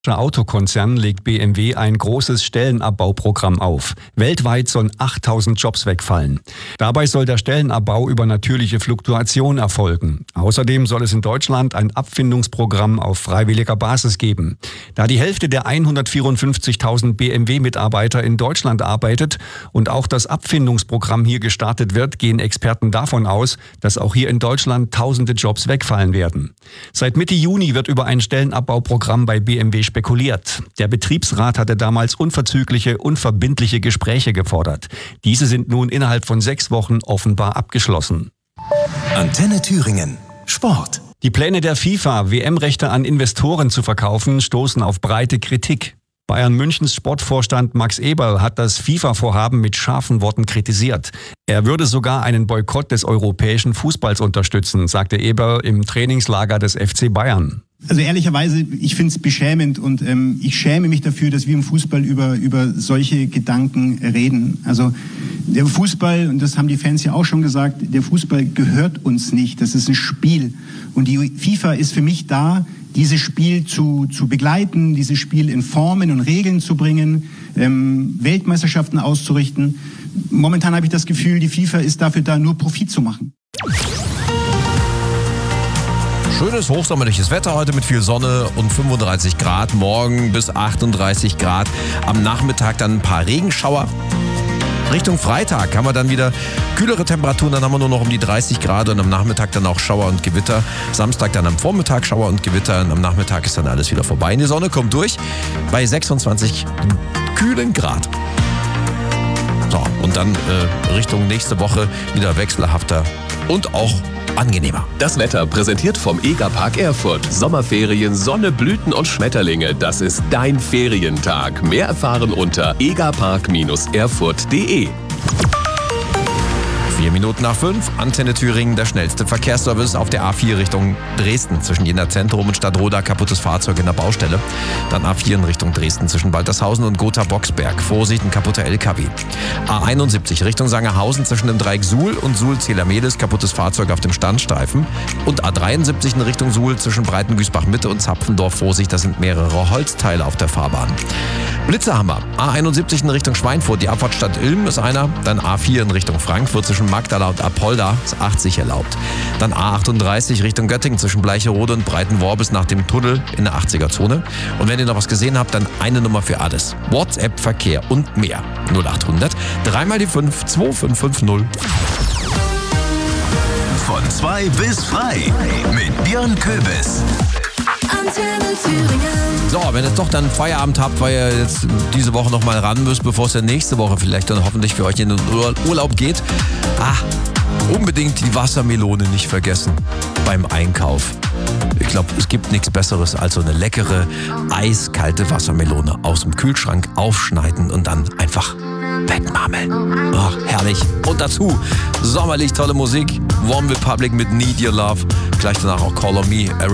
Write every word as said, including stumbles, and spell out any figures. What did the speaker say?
Der Autokonzern legt B M W ein großes Stellenabbauprogramm auf. Weltweit sollen achttausend Jobs wegfallen. Dabei soll der Stellenabbau über natürliche Fluktuation erfolgen. Außerdem soll es in Deutschland ein Abfindungsprogramm auf freiwilliger Basis geben. Da die Hälfte der hundertvierundfünfzigtausend B M W-Mitarbeiter in Deutschland arbeitet und auch das Abfindungsprogramm hier gestartet wird, gehen Experten davon aus, dass auch hier in Deutschland tausende Jobs wegfallen werden. Seit Mitte Juni wird über ein Stellenabbauprogramm bei B M W spekuliert. Der Betriebsrat hatte damals unverzügliche, unverbindliche Gespräche gefordert. Diese sind nun innerhalb von sechs Wochen offenbar abgeschlossen. Antenne Thüringen. Sport. Die Pläne der FIFA, W M-Rechte an Investoren zu verkaufen, stoßen auf breite Kritik. Bayern Münchens Sportvorstand Max Eberl hat das FIFA-Vorhaben mit scharfen Worten kritisiert. Er würde sogar einen Boykott des europäischen Fußballs unterstützen, sagte Eberl im Trainingslager des F C Bayern. Also ehrlicherweise, ich finde es beschämend und ähm, ich schäme mich dafür, dass wir im Fußball über, über solche Gedanken reden. Also der Fußball, und das haben die Fans ja auch schon gesagt, der Fußball gehört uns nicht. Das ist ein Spiel. Und die FIFA ist für mich da, dieses Spiel zu, zu begleiten, dieses Spiel in Formen und Regeln zu bringen, ähm, Weltmeisterschaften auszurichten. Momentan habe ich das Gefühl, die FIFA ist dafür da, nur Profit zu machen. Schönes hochsommerliches Wetter heute mit viel Sonne und fünfunddreißig Grad. Morgen bis achtunddreißig Grad. Am Nachmittag dann ein paar Regenschauer. Richtung Freitag haben wir dann wieder kühlere Temperaturen. Dann haben wir nur noch um die dreißig Grad und am Nachmittag dann auch Schauer und Gewitter. Samstag dann am Vormittag Schauer und Gewitter. Und am Nachmittag ist dann alles wieder vorbei. Die Sonne kommt durch bei sechsundzwanzig kühlen Grad. So, und dann äh, Richtung nächste Woche wieder wechselhafter und auch angenehmer. Das Wetter präsentiert vom Egerpark Erfurt. Sommerferien, Sonne, Blüten und Schmetterlinge. Das ist dein Ferientag. Mehr erfahren unter egerpark erfurt punkt de. Vier Minuten nach fünf, Antenne Thüringen, der schnellste Verkehrsservice auf der A vier Richtung Dresden. Zwischen Jena Zentrum und Stadtroda kaputtes Fahrzeug in der Baustelle. Dann A vier in Richtung Dresden zwischen Waltershausen und Gotha-Boxberg. Vorsicht, ein kaputter L K W. A einundsiebzig Richtung Sangerhausen zwischen dem Dreieck Suhl und Suhl-Zählermehlis kaputtes Fahrzeug auf dem Standstreifen. Und A dreiundsiebzig in Richtung Suhl zwischen Breitengüßbach-Mitte und Zapfendorf. Vorsicht, da sind mehrere Holzteile auf der Fahrbahn. Blitzerhammer. A einundsiebzig in Richtung Schweinfurt, die Abfahrt Stadt Ilm ist einer. Dann A vier in Richtung Frankfurt zwischen Magdala und Apolda ist achtzig erlaubt. Dann A achtunddreißig Richtung Göttingen zwischen Bleicherode und Breitenworbis nach dem Tunnel in der achtziger-Zone. Und wenn ihr noch was gesehen habt, dann eine Nummer für alles. WhatsApp, Verkehr und mehr. null achthundert, dreimal die fünf, zwei fünf fünf null. Von zwei bis frei mit Björn Köbis. Antenne Thüringen. So, wenn ihr doch dann Feierabend habt, weil ihr jetzt diese Woche noch mal ran müsst, bevor es dann nächste Woche vielleicht dann hoffentlich für euch in den Urlaub geht, ah, unbedingt die Wassermelone nicht vergessen beim Einkauf. Ich glaube, es gibt nichts Besseres als so eine leckere, eiskalte Wassermelone aus dem Kühlschrank aufschneiden und dann einfach wegmarmeln. Ach, herrlich. Und dazu sommerlich tolle Musik. One Republic mit Need Your Love. Gleich danach auch Call on Me.